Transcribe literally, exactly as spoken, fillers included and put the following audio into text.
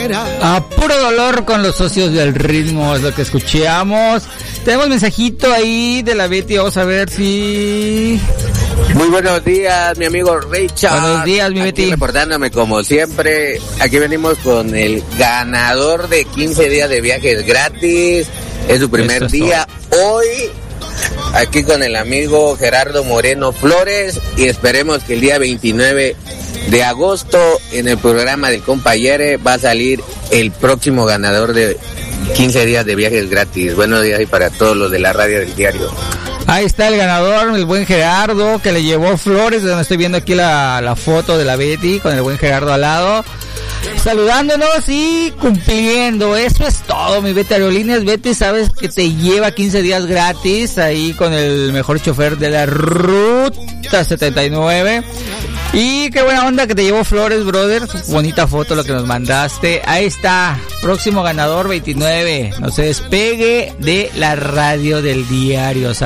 A puro dolor con los socios del ritmo es lo que escuchamos. Tenemos mensajito ahí de la Betty, vamos a ver si... Muy buenos días, mi amigo Richard. Buenos días, mi Aquí Betty. reportándome como siempre. Aquí venimos con el ganador de quince días de viajes gratis. Es su primer Eso es día. Hoy, aquí con el amigo Gerardo Moreno Flores. Y esperemos que el día veintinueve de agosto, en el programa del Compayere, va a salir el próximo ganador de quince días de viajes gratis. Buenos días y para todos los de la radio del diario. Ahí está el ganador, el buen Gerardo, que le llevó flores, donde estoy viendo aquí la, la foto de la Betty, con el buen Gerardo al lado, saludándonos y cumpliendo. Eso es todo, mi Betty. Aerolíneas Betty, sabes que te lleva quince días gratis, ahí con el mejor chofer de la Ruta setenta y nueve. Y qué buena onda que te llevó flores, brother. Bonita foto lo que nos mandaste. Ahí está, próximo ganador veintinueve. No se despegue de la radio del diario, ¿sale?